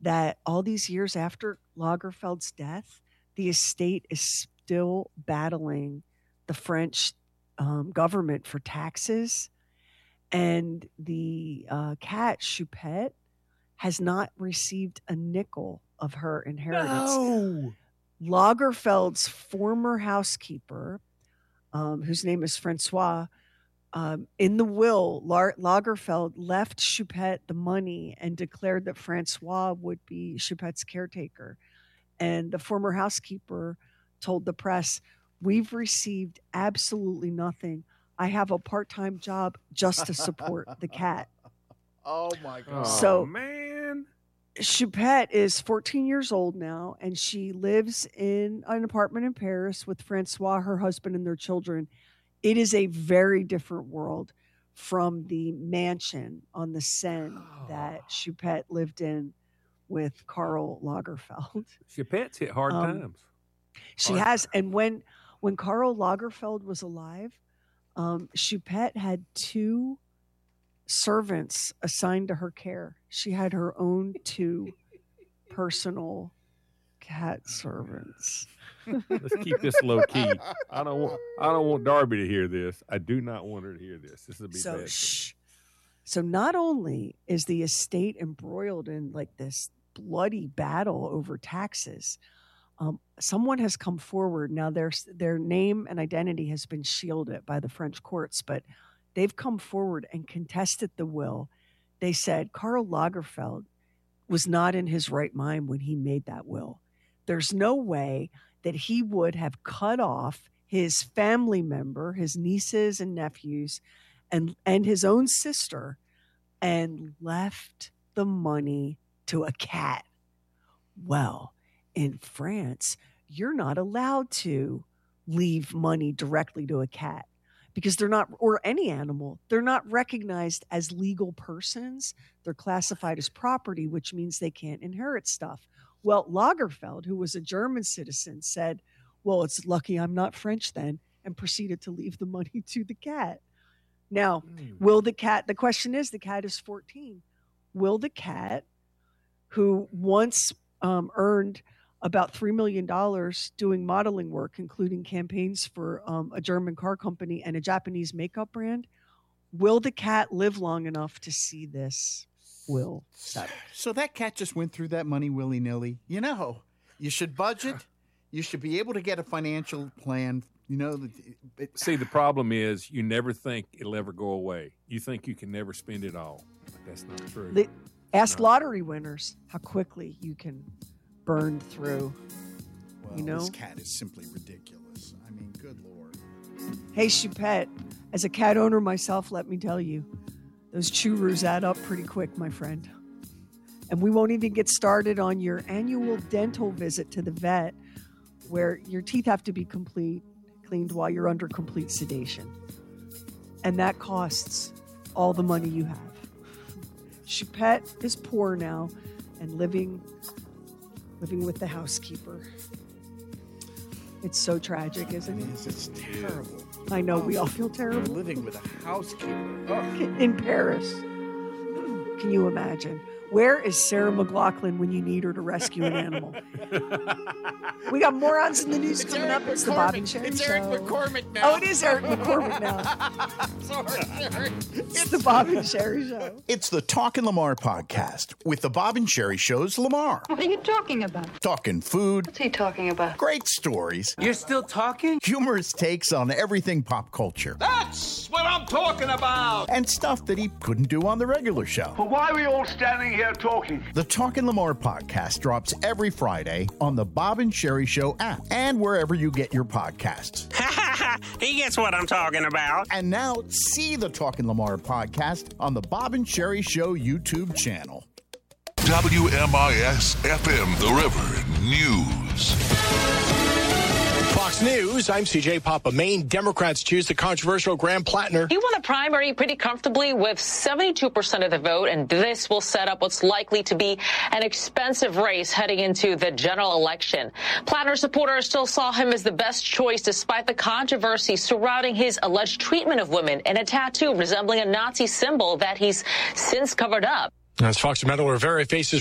that all these years after Lagerfeld's death, the estate is still battling the French government for taxes. And the cat, Choupette, has not received a nickel of her inheritance. No. Lagerfeld's former housekeeper, whose name is Francois, in the will, Lagerfeld left Choupette the money and declared that Francois would be Choupette's caretaker. And the former housekeeper told the press, "We've received absolutely nothing. I have a part-time job just to support the cat." Oh, my God. So, man. Choupette is 14 years old now, and she lives in an apartment in Paris with Francois, her husband, and their children. It is a very different world from the mansion on the Seine that Choupette lived in with Karl Lagerfeld. Choupette's hit hard times. She has. And when Karl Lagerfeld was alive, Choupette had 2 servants assigned to her care. She had her own 2 personal cat servants. Let's keep this low key. I don't want Darby to hear this. I do not want her to hear this. This will be bad. So not only is the estate embroiled in like this bloody battle over taxes, someone has come forward. Now their name and identity has been shielded by the French courts, but they've come forward and contested the will. They said Karl Lagerfeld was not in his right mind when he made that will. There's no way that he would have cut off his family member, his nieces and nephews, and his own sister, and left the money to a cat. Well, in France, you're not allowed to leave money directly to a cat because they're not, or any animal, they're not recognized as legal persons. They're classified as property, which means they can't inherit stuff. Well, Lagerfeld, who was a German citizen, said, "Well, it's lucky I'm not French then," and proceeded to leave the money to the cat. Now, will the cat, the question is, the cat is 14. Will the cat, who once earned about $3 million doing modeling work, including campaigns for a German car company and a Japanese makeup brand, will the cat live long enough to see this will settle? So that cat just went through that money willy-nilly. You know, you should budget. You should be able to get a financial plan. You know, see, the problem is you never think it'll ever go away. You think you can never spend it all. But that's not true. Ask lottery winners how quickly you can burn through. Well, you know, this cat is simply ridiculous. I mean, good Lord. Hey, Choupette, as a cat owner myself, let me tell you, those churros add up pretty quick, my friend. And we won't even get started on your annual dental visit to the vet, where your teeth have to be cleaned while you're under complete sedation. And that costs all the money you have. Choupette is poor now and living with the housekeeper. It's so tragic, isn't it? Yes, it's terrible. I know, we all feel terrible. Living with a housekeeper. Oh. In Paris. Can you imagine? Where is Sarah McLachlan when you need her to rescue an animal? We got morons in the news coming up. It's the Bob and Sherry Show. It's Eric McCormick now. Oh, it is Eric McCormick now. Sorry. It's the Bob and Sherry Show. It's the Talkin' Lamar podcast with the Bob and Sherry Show's Lamar. What are you talking about? Talking food. What's he talking about? Great stories. You're still talking? Humorous takes on everything pop culture. That's what I'm talking about! And stuff that he couldn't do on the regular show. But why are we all standing here talking? The Talkin' Lamar podcast drops every Friday on the Bob and Sherry Show app and wherever you get your podcasts. He gets what I'm talking about. And now see the Talkin' Lamar podcast on the Bob and Sherry Show YouTube channel. WMIS-FM The River News. Fox News, I'm CJ Papa. Maine Democrats choose the controversial Graham Plattner. He won the primary pretty comfortably with 72% of the vote, and this will set up what's likely to be an expensive race heading into the general election. Plattner supporters still saw him as the best choice despite the controversy surrounding his alleged treatment of women and a tattoo resembling a Nazi symbol that he's since covered up. As Fox Metal Rivera faces